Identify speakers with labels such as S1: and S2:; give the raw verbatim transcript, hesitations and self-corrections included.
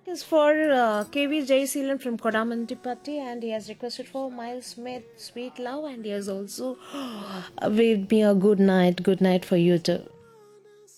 S1: Is for uh, K V Jayseelan from Kodamantipatti, and he has requested for Miles Smith, Sweet Love, and he has also wished me a good night. Good night for you too.